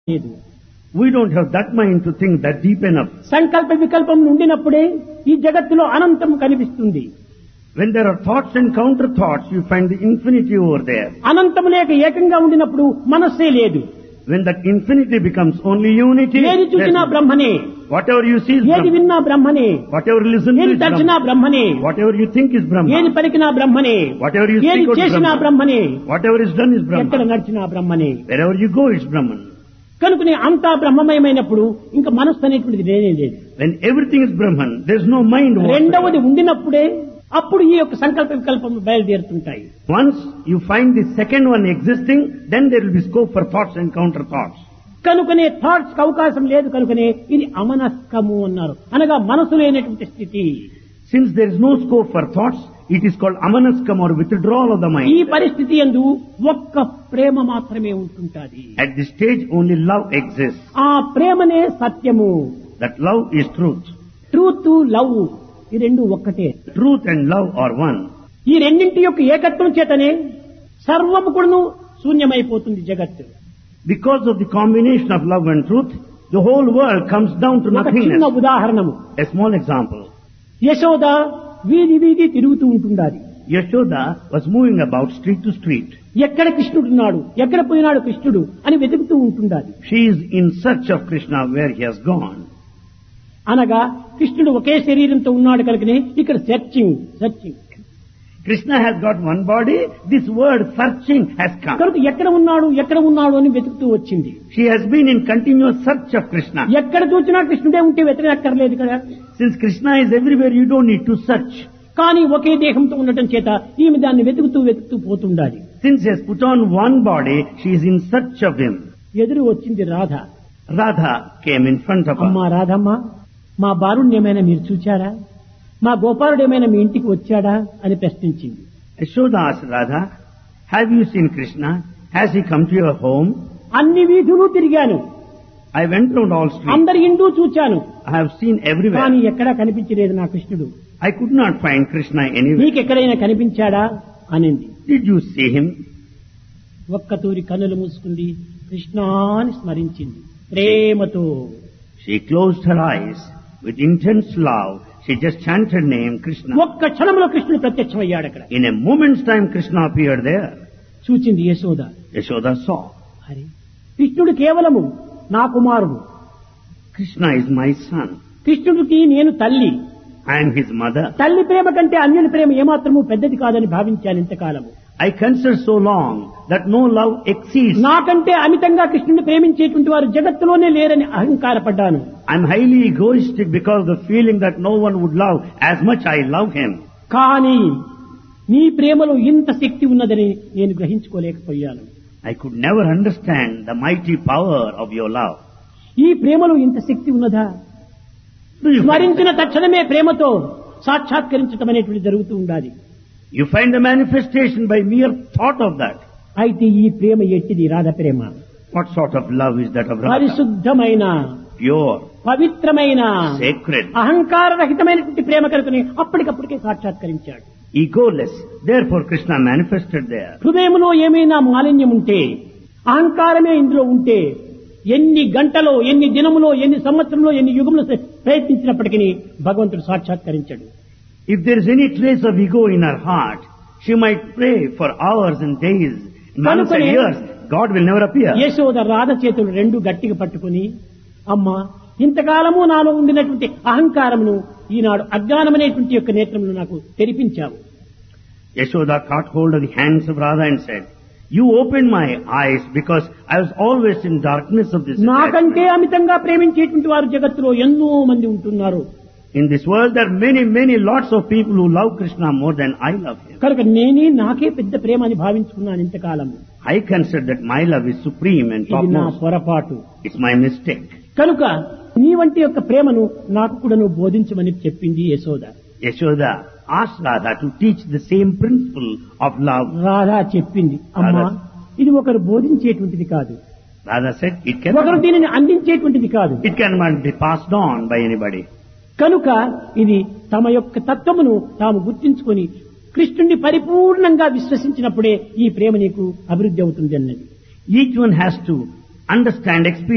లేదు. We don't have that mind to think that deep enough. సంకల్ప వికల్పం ఉండినప్పుడే ఈ జగత్తులో అనంతం కనిపిస్తుంది. When there are thoughts and counter thoughts, you find the infinity over there. అనంతం లేక ఏకంగా ఉండినప్పుడు మనస్సే లేదు. When that infinity becomes only unity, ఏది చూసినా బ్రహ్మనే, whatever you see is ఏది Brahman. విన్నా బ్రహ్మనే, Whatever you listen to ఏది is తలచినా Brahman. బ్రహ్మనే, Whatever you think is ఏది Brahman. పలికినా బ్రహ్మనే, Whatever you ఏది speak out is చేసినా Brahman. బ్రహ్మనే, Whatever is done is ఎక్కడ Brahman. నడిచినా బ్రహ్మనే. Wherever you go, it's Brahman. కనుకనే అంతా బ్రహ్మమయమైనప్పుడు ఇంకా మనస్సు అనేటువంటిది లేనే లేదు. When everything is Brahman, there's no mind. రెండవది whatsoever. ఉండినప్పుడే అప్పుడు ఈ యొక్క సంకల్ప వికల్పం బయలుదేరుతుంటాయి. Once you find the second one existing, then there will be scope for thoughts and counter thoughts. కనుకనే థాట్స్ కి అవకాశం లేదు. కనుకనే ఇది అమనస్కము అన్నారు, అనగా మనసు లేనటువంటి స్థితి. Since there is no scope for thoughts, it is called amanaskam or withdrawal of the ఈ mind. పరిస్థితి యందు ఒక్క ప్రేమ మాత్రమే ఉంటుంటాది. At this stage, only love exists. ఆ ప్రేమనే సత్యము. That love is truth. Truth, love ఈ రెండు ఒక్కటే. Truth and love are one. ఈ రెండింటి యొక్క ఏకత్వం చేతనే సర్వము కూడాను శూన్యమైపోతుంది జగత్తు. Because of the combination of love and truth, the whole world comes down to ఒక చిన్న nothingness. ఉదాహరణము, A small example. Yashoda వీధి వీధి తిరుగుతూ ఉంటుండాలి. Yashoda was moving about street to street. ఎక్కడ కృష్ణుడున్నాడు, ఎక్కడ పోయినాడు కృష్ణుడు అని వెతుకుతూ ఉంటుండాలి. She is in search of Krishna where he has gone. అనగా కృష్ణుడు ఒకే శరీరంతో ఉన్నాడు కనుకనే ఇక్కడ searching searching. Krishna has got one body. This word searching has come. కనుక ఎక్కడ ఉన్నాడు అని వెతుకుతూ వచ్చింది. She has been in continuous search of Krishna. ఎక్కడ చూసినా కృష్ణుడే ఉంటే వెతకక్కర్లేదు కదా. Since Krishna is everywhere, you don't need to search. కానీ ఒకే దేహంతో ఉండటం చేత ఈమె దాన్ని వెతుకుతూ పోతుండాలి. Since he has put on one body, she is in search of him. ఎదురు వచ్చింది Radha. Radha came in front of అమ్మా her. రాధమ్మ, మా బారుణ్ణి ఏమైనా మీరు చూచారా, మా గోపాలుడు ఏమైనా మీ ఇంటికి వచ్చాడా అని ప్రశ్నించింది. Yashoda asked Radha, have you seen Krishna? Has he come to your home? అన్ని వీధులు తిరిగాను, I went round all streets. అందరి ఇంటూ చూచాను, I have seen everywhere. కానీ ఎక్కడా కనిపించలేదు నా కృష్ణుడు. I could not find Krishna anywhere. నీకెక్కడైనా కనిపించాడా అనింది. Did you see him? ఒక్కతూరి కన్నులు మూసుకుంది, కృష్ణాని స్మరించింది ప్రేమతో. She closed her eyes with intense love. She just chanted name Krishna. ఒక్క క్షణంలో కృష్ణుడు ప్రత్యక్షమయ్యాడు అక్కడ. In a moment's time, Krishna appeared there. చూచింది యశోద. Yashoda saw. హరి, కృష్ణుడు కేవలము నా కుమారుడు, Krishna is my son. కృష్ణుడికి నేను తల్లి. I am his mother. తల్లి ప్రేమ కంటే అన్యుని ప్రేమ ఏమాత్రము పెద్దది కాదని భావించాను ఇంతకాలము. I considered so long that no love exceeds. నాకంటే అమితంగా కృష్ణుడిని ప్రేమించేటువంటి వారు జగత్తులోనే లేరని అహంకారపడ్డాను. I am highly egoistic because of the feeling that no one would love as much I love him. కానీ నీ ప్రేమలో ఇంత శక్తి ఉన్నదని నేను గ్రహించుకోలేకపోయాను. I could never understand the mighty power of your love. ఈ ప్రేమలో ఇంత శక్తి ఉన్నదా? Do you find, స్మరించిన తక్షణమే ప్రేమతో సాక్షాత్కరించటం అనేటువంటి జరుగుతూ ఉండాలి. you find the manifestation by mere thought of that. అయితే ఈ ప్రేమ ఎట్టిది? రాధ ప్రేమ What sort of love is that of Radha? పరిశుద్ధమైన, Pure, పవిత్రమైన, sacred, అహంకార రహితమైనటువంటి ప్రేమ కనుకని అప్పటికప్పటికే సాక్షాత్కరించాడు. egoless. Therefore Krishna manifested there. హృదయంలో ఏమైనా మాలిన్యం ఉంటే, అహంకారమే ఇందులో ఉంటే, ఎన్ని గంటలో, ఎన్ని దినములో, ఎన్ని సంవత్సరంలో, ఎన్ని యుగంలో ప్రయత్నించినప్పటికీ భగవంతుడు సాక్షాత్కరించాడు. If there is any trace of ego in her heart, she might pray for hours and days, months and years. God will never appear. Yashoda Radha చేతులు రెండు గట్టిగా పట్టుకుని, అమ్మా, ఇంతకాలము నాలో ఉండినటువంటి అహంకారమును ఈనాడు అజ్ఞానమనేటువంటి యొక్క నేత్రమును నాకు తెరిపించావు. Yashoda caught hold of the hands of Radha and said, you opened my eyes because I was always in darkness of this నాకంటే attachment. అమితంగా ప్రేమించేటువంటి వారు జగత్తులో ఎన్నో మంది ఉంటున్నారు. In this world there are many lots of people who love Krishna more than I love him. కనుక నాకే పెద్ద ప్రేమ అని భావించుకున్నాను ఇంతకాలము. I consider that my love is supreme and ఇది నా topmost. పొరపాటు. It's my mistake. కనుక నీ వంటి యొక్క ప్రేమను నాకు కూడా నువ్వు బోధించమని చెప్పింది Yashoda. Yashoda asked Radha to teach the same principle of love. Radha చెప్పింది, అమ్మా, ఇది ఒకరు బోధించేటువంటిది కాదు, Radha said, ఒకరు దీనిని అందించేటువంటిది కాదు. it cannot be passed on by anybody. కనుక ఇది తమ యొక్క తత్వమును తాము గుర్తించుకొని కృష్ణుణ్ణి పరిపూర్ణంగా విశ్వసించినప్పుడే ఈ ప్రేమ నీకు అభివృద్ధి అవుతుంది అన్నది. Each one has to understand, experience